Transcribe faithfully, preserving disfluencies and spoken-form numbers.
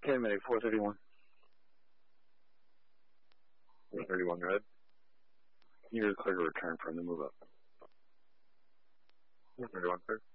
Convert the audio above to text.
ten minute, four thirty-one. four thirty-one, red. You're clear to return from the move up. four thirty-one, clear.